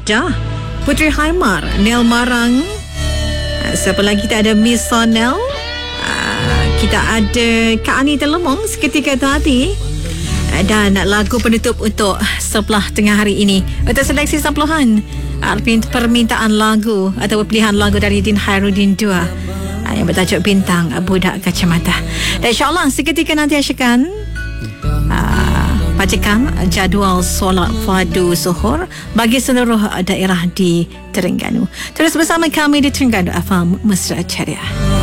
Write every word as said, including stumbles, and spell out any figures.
Dah. Putri Haimar, Nel Marang. Uh, siapa lagi kita ada Miss Sonel. Uh, kita ada Kak Ani Telemong seketika tadi. Uh, dan lagu penutup untuk sebelah tengah hari ini. Untuk seleksi sampluhan. Uh, permintaan lagu atau pilihan lagu dari Din Hairudin dua. Uh, yang bertajuk Bintang Budak Kacamata. Dan insyaAllah seketika nanti asyikkan uh, bacakan jadual solat fardu zuhur bagi seluruh daerah di Terengganu. Terus bersama kami di Terengganu F M Mesra Ceria.